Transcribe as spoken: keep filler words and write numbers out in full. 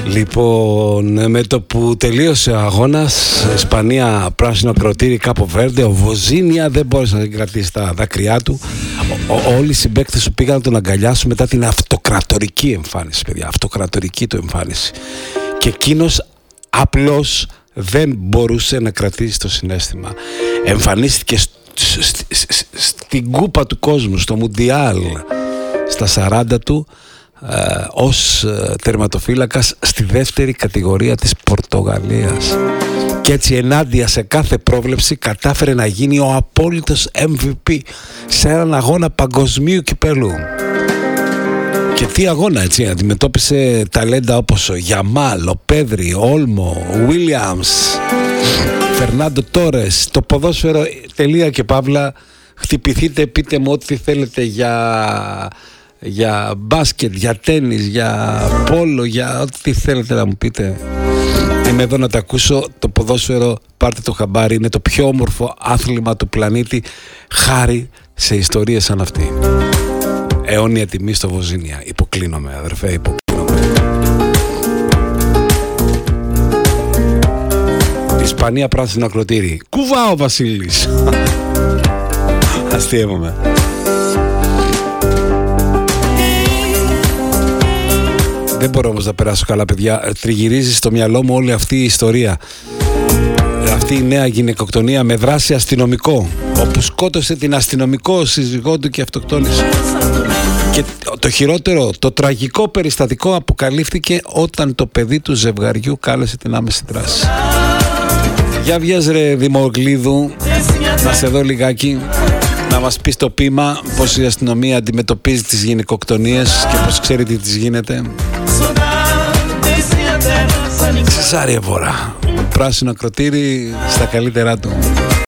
Λοιπόν, με το που τελείωσε ο αγώνας, Ισπανία πράσινο ακροτήρι Κάπο Βέρντε, ο Βοζίνια δεν μπόρεσε να κρατήσει τα δάκρυά του. Ο, ο, όλοι οι συμπαίκτες του πήγαν να τον αγκαλιάσουν μετά την αυτοκρατορική εμφάνιση, παιδιά, αυτοκρατορική του εμφάνιση. Και εκείνος απλώς δεν μπορούσε να κρατήσει το συναίσθημα. Εμφανίστηκε σ, σ, σ, σ, στην κούπα του κόσμου, στο Μουντιάλ, στα σαράντα του, Ε, ως ε, τερματοφύλακας στη δεύτερη κατηγορία της Πορτογαλίας, και έτσι ενάντια σε κάθε πρόβλεψη κατάφερε να γίνει ο απόλυτος εμ βι πι σε έναν αγώνα παγκοσμίου κυπέλου. Και τι αγώνα, έτσι, αντιμετώπισε ταλέντα όπως ο Γιαμάλ, ο Πέδρη, ο Όλμο, ο Βίλιαμς, Φερνάντο Τόρες. Το ποδόσφαιρο, τελεία και παύλα. Χτυπηθείτε, πείτε μου ό,τι θέλετε για για μπάσκετ, για τένις, για πόλο, για ό,τι θέλετε να μου πείτε. Είμαι εδώ να τα ακούσω. Το ποδόσφαιρο, πάρτε το χαμπάρι, είναι το πιο όμορφο άθλημα του πλανήτη, χάρη σε ιστορίες σαν αυτή. Αιώνια τιμή στο Βοζίνια. Υποκλίνομαι, αδερφέ, υποκλίνομαι. Ισπανία πράσινο ακροτήρι. Κουβά ο Βασίλης. Αστείευομαι. Δεν μπορώ όμως να περάσω καλά, παιδιά. Τριγυρίζει στο μυαλό μου όλη αυτή η ιστορία. Αυτή η νέα γυναικοκτονία με δράση αστυνομικό, όπου σκότωσε την αστυνομικό σύζυγό του και αυτοκτόνησε. Και το χειρότερο, το τραγικό περιστατικό αποκαλύφθηκε όταν το παιδί του ζευγαριού κάλεσε την άμεση δράση. Για βγες ρε Δημοκλίδου, να σε δω λιγάκι, να μας πεις το πείμα, πώς η αστυνομία αντιμετωπίζει τις γυναικοκτονίες και πώς ξέρει τι τις γίνεται. Σεσάρια Βορρά, πράσινο ακροτήρι στα καλύτερά του.